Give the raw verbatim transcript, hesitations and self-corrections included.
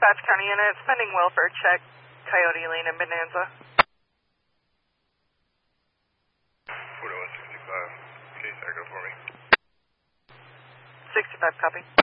Dispatch County Unit, pending welfare check, Coyote Lane and Bonanza. forty-one sixty-five, case echo for me. sixty-five, copy.